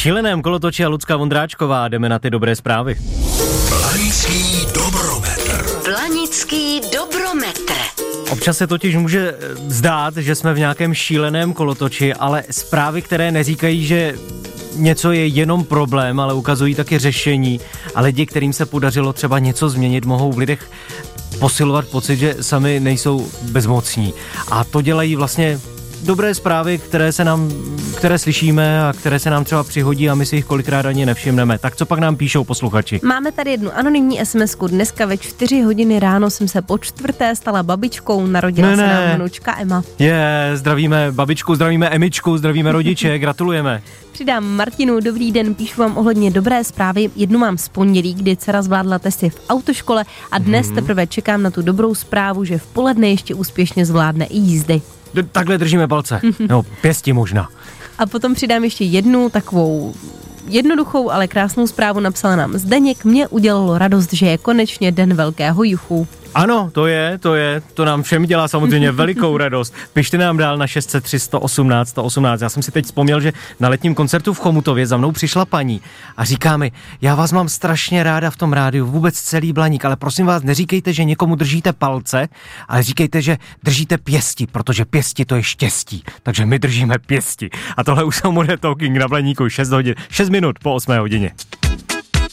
šíleném kolotoči a Lucka Vondráčková, jdeme na ty dobré zprávy. Blanický dobrometr. Blanický dobrometr. Občas se totiž může zdát, že jsme v nějakém šíleném kolotoči, ale zprávy, které neříkají, že něco je jenom problém, ale ukazují taky řešení a lidi, kterým se podařilo třeba něco změnit, mohou v lidech posilovat pocit, že sami nejsou bezmocní. A to dělají vlastně dobré zprávy, které slyšíme a které se nám třeba přihodí a my si jich kolikrát ani nevšimneme. Tak co pak nám píšou posluchači? Máme tady jednu anonymní SMS-ku. Dneska ve 4 hodiny ráno jsem se po 4. stala babičkou, narodila se nám vnučka Emma. Zdravíme babičku, zdravíme Emičku, zdravíme rodiče, gratulujeme. Přidám Martinu, dobrý den, píšu vám ohledně dobré zprávy. Jednu mám z pondělí, kdy dcera zvládla testy v autoškole a dnes teprve čekám na tu dobrou zprávu, že v poledne ještě úspěšně zvládne i jízdy. Takhle držíme palce, no pěsti možná. A potom přidám ještě jednu takovou jednoduchou, ale krásnou zprávu, napsala nám Zdeněk. Mě udělalo radost, že je konečně den velkého juchu. Ano, to nám všem dělá samozřejmě velikou radost. Pište nám dál na 603 118 118. Já jsem si teď vzpomněl, že na letním koncertu v Chomutově za mnou přišla paní a říká mi, já vás mám strašně ráda v tom rádiu, vůbec celý Blaník, ale prosím vás, neříkejte, že někomu držíte palce, ale říkejte, že držíte pěsti, protože pěsti to je štěstí, takže my držíme pěsti. A tohle už jsou Modern Talking na Blaníku 6 minut po 8 hodině.